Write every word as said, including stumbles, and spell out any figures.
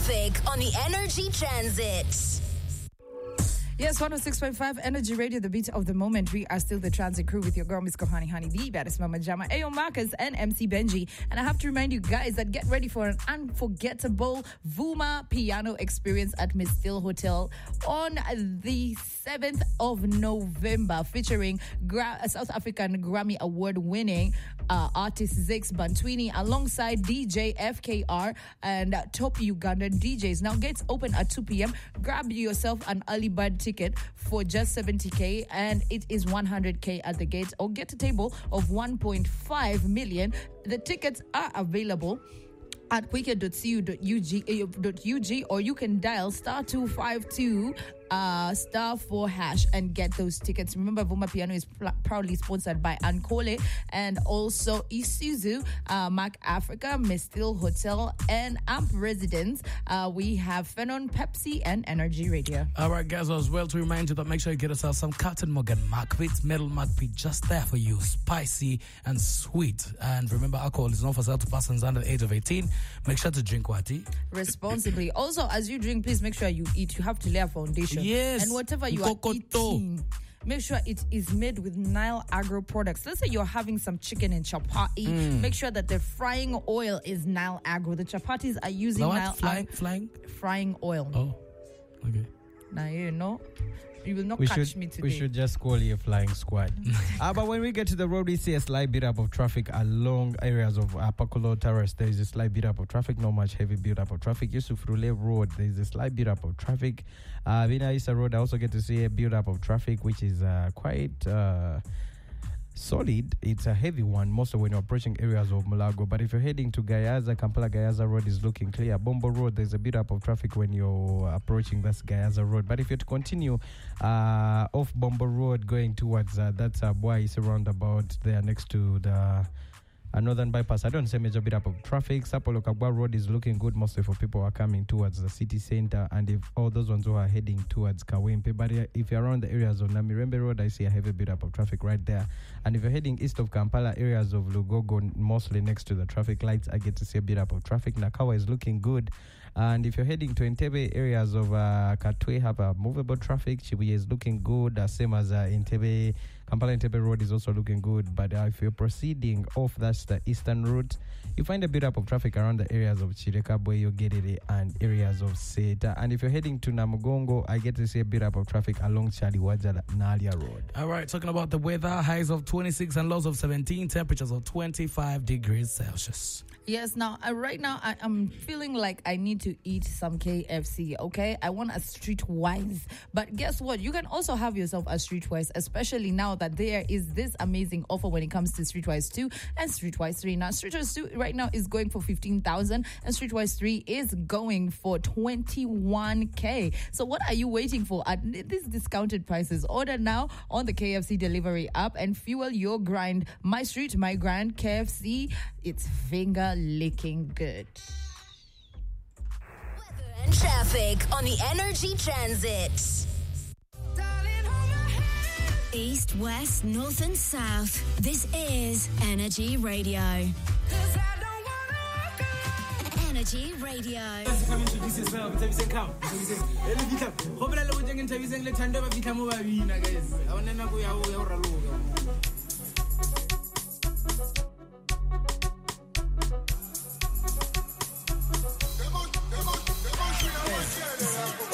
traffic on the Energy Transit. Yes, one oh six point five Energy Radio, the beat of the moment. We are still the transit crew with your girl, Miss Kohani Honey, the baddest Mama Jama, Ayo Marcus, and M C Benji. And I have to remind you guys that get ready for an unforgettable Vuma piano experience at Miss Still Hotel on the seventh of November, featuring Gra- South African Grammy Award-winning uh, artist Zix Bantwini alongside D J F K R and uh, top Ugandan D Js. Now, gates open at two p.m. Grab yourself an early bird ticket for just seventy thousand, and it is one hundred thousand at the gate, or get a table of one point five million. The tickets are available at quicker dot co dot u g, or you can dial star two five two uh, star four hash and get those tickets. Remember, Vuma Piano is pl- proudly sponsored by Ankole and also Isuzu, uh, Mac Africa, Miss Still Hotel, and Amp Residence. Uh, we have Phenon, Pepsi, and Energy Radio. All right, guys, as well to remind you that make sure you get yourself some Captain Morgan Macpit, Metal Macpit, just there for you, spicy and sweet. And remember, alcohol is not for sale to persons under the age of eighteen. Make sure to drink wati responsibly. Also, as you drink, please make sure you eat. You have to lay a foundation. Yes. And whatever you Kokoto. are eating, make sure it is made with Nile Agro products. Let's say you're having some chicken and chapati. Mm. Make sure that the frying oil is Nile Agro. The chapatis are using what? Nile Flying, Agro. flying? Frying oil. Oh, okay. Now, you know, you will not we catch should, me today. We should just call you a flying squad. uh, but when we get to the road, we see a slight build up of traffic along areas of uh, Pakolo Terrace. There is a slight build up of traffic, not much heavy build up of traffic. Yusuf Rule Road, there is a slight build up of traffic. Uh, Vina Isa Road, I also get to see a build up of traffic, which is uh, quite uh, solid. It's a heavy one, most of when you're approaching areas of Mulago. But if you're heading to Gayaza, Kampala Gayaza Road is looking clear. Bombo Road, there's a bit up of traffic when you're approaching this Gayaza Road. But if you're to continue uh, off Bombo Road going towards uh, that's a boy is roundabout there next to the uh, Northern Bypass, I don't say major bit up of traffic. Sapolo Kabwa Road is looking good mostly for people who are coming towards the city center, and if all those ones who are heading towards Kawempe. But if you're around the areas of Namirembe Road, I see a heavy bit up of traffic right there. And if you're heading east of Kampala, areas of Lugogo, mostly next to the traffic lights, I get to see a bit up of traffic. Nakawa is looking good. And if you're heading to Entebbe, areas of uh, Katwe have a movable traffic. Chibuye is looking good, uh, same as uh, Entebbe. Kampala Entebbe Road is also looking good. But uh, if you're proceeding off that's the eastern route, you find a bit up of traffic around the areas of Chireka, Boyo, Gedere, and areas of Seta. And if you're heading to Namugongo, I get to see a bit up of traffic along Chaliwaja Nalia Road. All right, talking about the weather, highs of twenty-six and lows of seventeen, temperatures of twenty-five degrees Celsius. Yes, now, uh, right now, I, I'm feeling like I need to eat some K F C, okay? I want a Streetwise. But guess what? You can also have yourself a Streetwise, especially now that there is this amazing offer when it comes to Streetwise two and Streetwise three. Now, Streetwise two right now is going for fifteen thousand and Streetwise three is going for twenty-one thousand. So what are you waiting for at these discounted prices? Order now on the K F C delivery app and fuel your grind. My street, my grind, K F C, it's finger licking good. Weather and traffic on the Energy Transit. East, west, north and south. This is Energy Radio. Energy Radio. Come introduce yourself. Interview come. Interview come.